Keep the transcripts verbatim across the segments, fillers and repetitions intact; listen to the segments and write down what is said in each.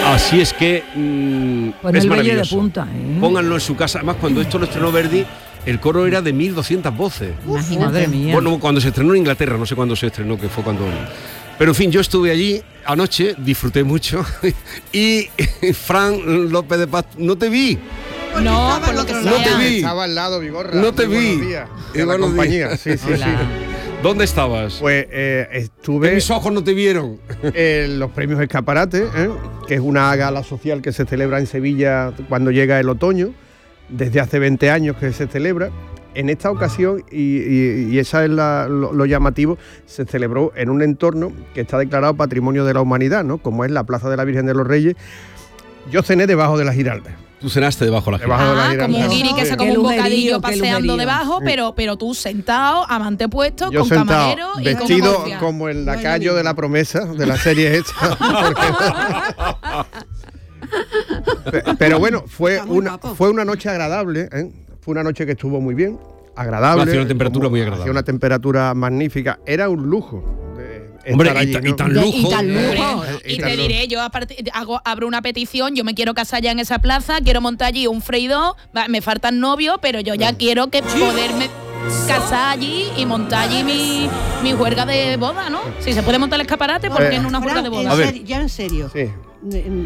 Así es que mmm, pues es el maravilloso. De punta, ¿eh? Pónganlo en su casa. Además, cuando esto lo estrenó Verdi, el coro era de mil doscientas voces. Imagínate. Madre mía. Bueno, cuando se estrenó en Inglaterra, no sé cuándo se estrenó, que fue cuando... Pero en fin, yo estuve allí anoche, disfruté mucho y Fran López de Paz, no te vi. No, por lo que sea. No te vi. Estaba al lado, Vigorra. No te Muy vi. buenos días. Qué De la buenos compañía, días. sí, sí, Hola. sí. ¿Dónde estabas? Pues eh, estuve Que mis ojos no te vieron. en los premios Escaparate, ¿eh? que es una gala social que se celebra en Sevilla cuando llega el otoño, desde hace veinte años que se celebra. En esta ocasión, y, y, y esa es la, lo, lo llamativo, se celebró en un entorno que está declarado Patrimonio de la Humanidad, ¿no? Como es la Plaza de la Virgen de los Reyes. Yo cené debajo de la Giralda. Tú cenaste debajo de la Debajo de la Ah, Giralda. como un guiri que Sí. se come Qué un lujerío, bocadillo qué paseando lujerío. debajo, pero, pero tú sentado, amante puesto, Yo con sentado, camarero y con vestido hostia. como el lacayo de la promesa de la serie esta. Porque- Pero bueno, fue Está muy una, guapo. fue una noche agradable, ¿eh? Fue una noche que estuvo muy bien, agradable. Hacía una temperatura como- muy agradable. Hacía una temperatura magnífica. Era un lujo de estar Hombre, y allí, ta- ¿no? y tan De- lujo. y tan lujo. Hombre, Eh, y y te tal, diré, yo aparte hago, abro una petición, yo me quiero casar ya en esa plaza, quiero montar allí un freidor, va, me faltan novios, pero yo ya quiero que poderme casar allí y montar allí mi, mi juerga de boda, ¿no? Si se puede montar el escaparate, ¿por qué Eh, no una juerga Fran, de en boda? A ver. serio, ya en serio. Sí. De- en-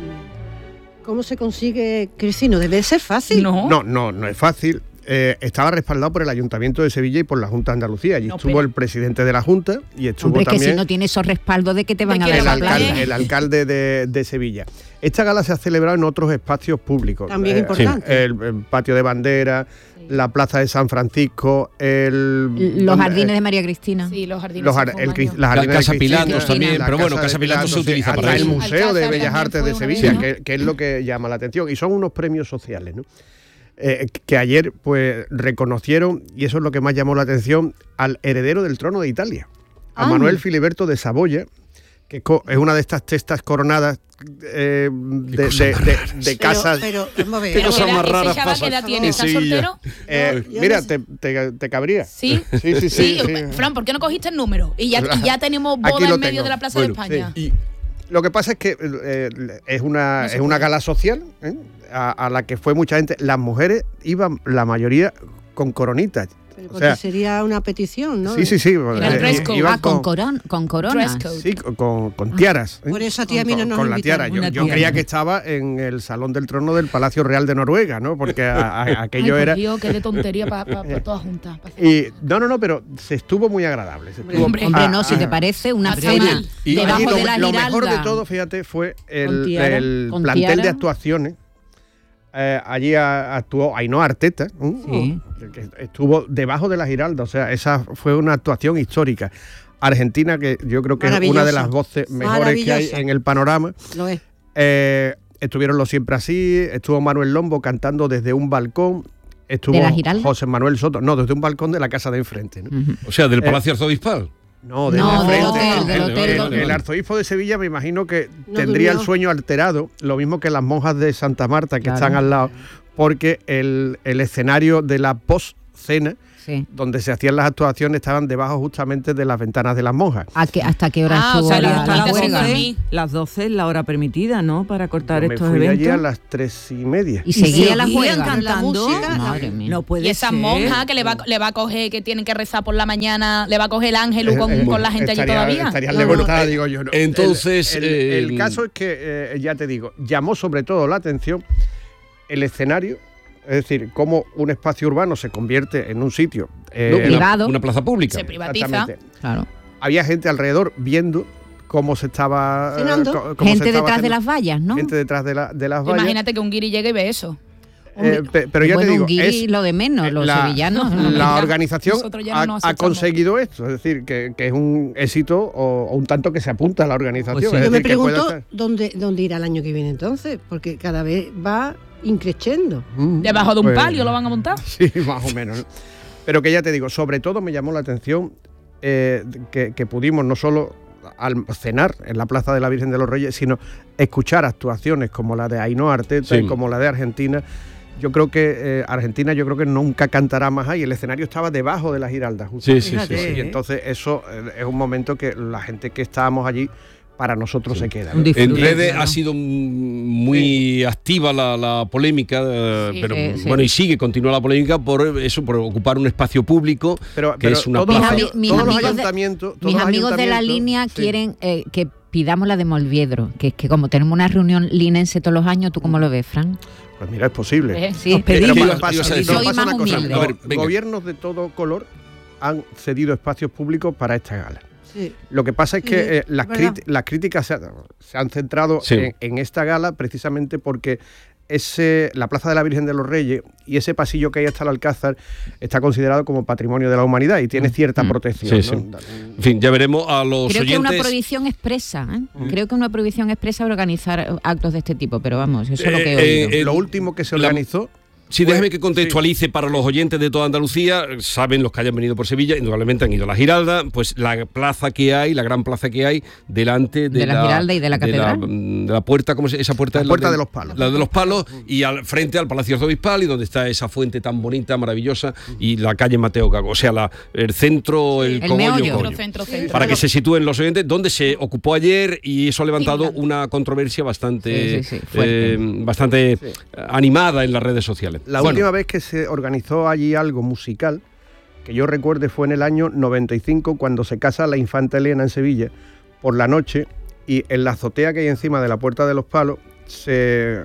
¿Cómo se consigue crecer? No debe ser fácil. No. No, no, no es fácil. Eh, estaba respaldado por el Ayuntamiento de Sevilla y por la Junta de Andalucía. Allí No, estuvo pero- el presidente de la Junta y estuvo Hombre, es que también si no tiene esos respaldos de que te van a que dar el la alcalde- plata. alcalde, el alcalde de, de Sevilla. Esta gala se ha celebrado en otros espacios públicos. También importante. El, el patio de bandera, la plaza de San Francisco, el... Los donde- jardines de María Cristina. Sí, los jardines. los se jar- fue el, un Cris- año. las La jardines Casa de Cristina, Pilatos también, la pero bueno, Casa Casa de Pilatos se Pilatos, utiliza hasta para el eso. Museo de Alcázar Bellas también Artes fue de una Sevilla, vez, ¿no? que, que es lo que llama la atención. Y son unos premios sociales, ¿no? Eh, que ayer pues reconocieron, y eso es lo que más llamó la atención, al heredero del trono de Italia, a Ah. Manuel Filiberto de Saboya, que co- es una de estas testas coronadas eh, de, cosa de- más de- rara. de Pero- casas. Pero, vamos a ver. Qué Pero cosa ¿qué edad- más rara ese chaval pasa que edad tiene? en ¿Está Sevilla. soltero? Eh, yo mira, no sé. te, te, te cabría. Sí. Sí, sí, sí. Sí, sí. Fran, ¿por qué no cogiste el número? Y ya, y ya tenemos Aquí boda lo en medio tengo. de la Plaza Bueno, de España. Y lo que pasa es que eh, es una, No se es una puede. gala social, ¿eh? a, a la que fue mucha gente. Las mujeres iban, la mayoría, con coronitas. Pero O porque sea, sería una petición, ¿no? sí, sí, sí. Era el eh, dress code. iban Ah, con, coron, con coronas. Dress code. Sí, con, con- con tiaras. ¿eh? Por eso a ti y a Con- mí no con- nos Con la tiara. invitaron. Yo, Una yo tiara. creía que estaba en el Salón del Trono del Palacio Real de Noruega, ¿no? Porque a- a- aquello Ay, era... por Dios, qué de tontería para pa, pa todas juntas. pa hacer- Y, no, no, no, pero se estuvo muy agradable. se estuvo- Hombre. Hombre, Ah, no, si ah, te parece una Oye, cena y- debajo Allí lo, de la lo mejor de Giralda. todo, fíjate, fue Con el, tiara, el con plantel tiara. de actuaciones. Eh, allí a- actuó Ainhoa Arteta, ¿eh? Sí. que estuvo debajo de la Giralda, o sea, esa fue una actuación histórica. Argentina, que yo creo que es una de Maravillosa. las voces mejores que hay Maravillosa. en el panorama. Lo es. Eh, estuvieron los Siempre Así, estuvo Manuel Lombo cantando desde un balcón, estuvo ¿De la Giralda? José Manuel Soto, no, desde un balcón de la casa de enfrente, ¿no? Ujú. O sea, del Eh, Palacio Arzobispal. No, desde No, del enfrente. hotel, del El- hotel el- donde- el arzobispo de Sevilla me imagino que No tendría el durmió. sueño alterado, lo mismo que las monjas de Santa Marta que Claro. están al lado, porque el, el escenario de la post-cena, Sí. donde se hacían las actuaciones, estaban debajo justamente de las ventanas de las monjas. ¿A qué- ¿Hasta qué hora Ah, o estuvo sea, la, la- la la huelga? huelga. doce, las doce es la hora permitida, ¿no? Para cortar Yo me estos fui eventos. allí a las tres y media. ¿Y seguía la seguían juega? cantando. La música, Madre mía. No puede Y esa ser. monja que le va, le va a coger, que tienen que rezar por la mañana, le va a coger el ángel con, Eh, eh, con la gente allí estaría- todavía. Estarían No, de no, voluntad, eh, digo yo. ¿no? entonces, El, el- eh, el caso es que, eh, ya te digo, llamó sobre todo la atención el escenario, es decir, cómo un espacio urbano se convierte en un sitio. eh, No, una- privado. Una, plaza pública. Se privatiza. exactamente. Claro. Había gente alrededor viendo cómo se estaba... eh, Cenando. co- cómo se Gente estaba detrás de haciendo- las vallas, ¿no? Gente detrás de, la- de las vallas. Imagínate que un guiri llegue y ve eso. Eh, pe- pero ya bueno, te digo, un guiri es lo de menos, los la, sevillanos. no, la ya, organización nosotros ya no ha, nos ha aceptamos. conseguido esto, es decir, que, que es un éxito o, o un tanto que se apunta a la organización. Pues sí. es Yo me decir, que puede pregunto estar- dónde, dónde irá el año que viene entonces, porque cada vez va increciendo. Mm, Debajo de un pues, palio lo van a montar. Sí, más o menos. ¿no? Pero que ya te digo, sobre todo me llamó la atención eh, que, que pudimos no solo al cenar en la Plaza de la Virgen de los Reyes, sino escuchar actuaciones como la de Ainhoa Arteta Sí. y como la de Argentina. Yo creo que eh, Argentina yo creo que nunca cantará más ahí. El escenario estaba debajo de la Giralda, justo. Sí, sí, sí, Fíjate, sí. Y entonces eso eh, es un momento que la gente que estábamos allí para nosotros Sí. se queda. Un ¿no? disfrute. En redes claro. ha sido muy Sí. activa la, la polémica, eh, Sí, pero sí, sí. bueno, y sigue, continúa la polémica por eso, por ocupar un espacio público Pero, que pero es una todos, los, plaza. Mis ayu- ami- mis todos los amigos de- ayuntamientos, todos Mis los amigos de la ayuntamientos- línea sí. quieren eh, que pidamos la de Molviedro, que es que como tenemos una reunión linense todos los años, ¿tú cómo lo ves, Fran? Pues mira, es posible. Eh, Sí, Pero pedimos. ibas- pasa, ibas a decir? no Soy pasa más una cosa. humilde. A ver, Los venga. gobiernos de todo color han cedido espacios públicos para esta gala. Sí. Lo que pasa es que Sí, eh, las, verdad. crit- las críticas se, ha- se han centrado Sí. en, en esta gala precisamente porque ese, la Plaza de la Virgen de los Reyes y ese pasillo que hay hasta el Alcázar está considerado como patrimonio de la humanidad y tiene cierta Mm. protección. Sí, ¿no? En fin, ya veremos a los Creo que es una oyentes. prohibición expresa, ¿eh? Creo que es una prohibición expresa organizar actos de este tipo, pero vamos, eso es lo que he Eh, oído. eh, Lo último que se la- organizó. Sí, fue- déjame que contextualice para los oyentes de toda Andalucía, saben los que hayan venido por Sevilla, indudablemente han ido a la Giralda, pues la plaza que hay, la gran plaza que hay, delante de, De la Giralda y de la Catedral. de la puerta, ¿cómo se esa puerta? La es puerta de los Palos. La de los Palos, y al frente al Palacio Arzobispal, y donde está esa fuente tan bonita, maravillosa, y la calle Mateo Gago, o sea, la, el centro, el, El cogollo, meollo. cogollo. Centro, centro, centro. Para que se sitúen los oyentes, donde se ocupó ayer y eso ha levantado Ignorante. una controversia bastante, Sí, sí, sí, fuerte. eh, bastante animada en las redes sociales. La Bueno, última vez que se organizó allí algo musical, que yo recuerde, fue en el año noventa y cinco, cuando se casa la infanta Elena en Sevilla, por la noche, y en la azotea que hay encima de la Puerta de los Palos, se,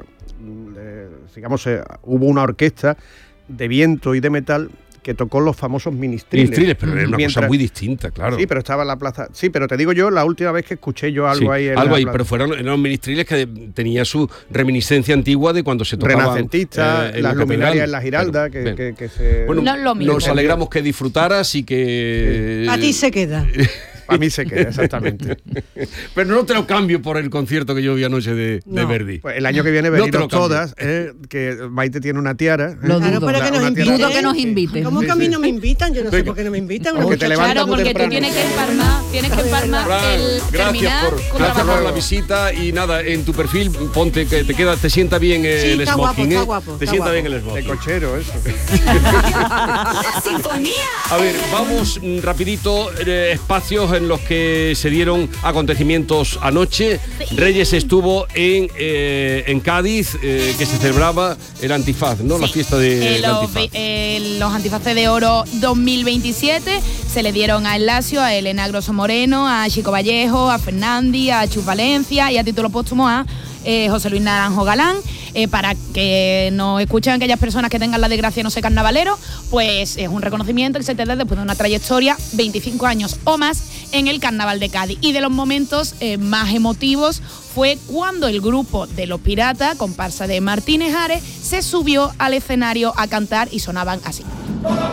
eh, digamos, se- hubo una orquesta de viento y de metal que tocó los famosos ministriles. Ministriles, pero era una Mientras- cosa muy distinta, claro. Sí, pero estaba en la plaza. Sí, pero te digo yo, la última vez que escuché yo algo Sí, ahí en algo la ahí, plaza. pero fueron eran los ministriles que tenía su reminiscencia antigua de cuando se tocaban Renacentistas, eh, en las la luminarias catedral. en la Giralda, Bueno, que, bien. que- que se... Bueno, No es lo mismo. nos alegramos que disfrutaras y que... A ti se queda. A mí se queda, exactamente. Pero no te lo cambio por el concierto que yo vi anoche de, de No. Verdi. Pues el año que viene No te lo venimos cambio. todas, eh, que Maite tiene una tiara. Lo eh, dudo. Claro, pero una- que nos una tiara- inviten. Dudo que nos inviten. ¿Cómo Sí, que a mí sí. no me invitan? Yo no sé Venga. por qué no me invitan. Porque Unos te muchachos- levantas Claro, muy porque tú temprano. tienes que empalmar, tienes que empalmar Fran, el gracias terminar por, con gracias por trabajar. la visita y nada, en tu perfil ponte que te queda, te sienta bien el Sí, está guapo, smoking, está ¿eh? guapo, te está sienta guapo. bien el De smoking. cochero, eso. La sinfonía. A ver, vamos mm, rapidito, eh, espacios en los que se dieron acontecimientos anoche. Reyes estuvo en, eh, en Cádiz, eh, que se celebraba el Antifaz, ¿no? La Sí. fiesta de Eh, del los, Antifaz. ve- eh, los antifaces de oro dos mil veintisiete se le dieron a Enlacio, a Elena Grosso Moreno, a Chico Vallejo, a Fernandi, a Chus Valencia y a título póstumo a eh, José Luis Naranjo Galán. Eh, para que nos escuchen aquellas personas que tengan la desgracia de no ser carnavalero, pues es un reconocimiento que se te da después de una trayectoria, veinticinco años o más, en el Carnaval de Cádiz. Y de los momentos eh, más emotivos fue cuando el grupo de Los Piratas, comparsa de Martínez Ares, se subió al escenario a cantar y sonaban así.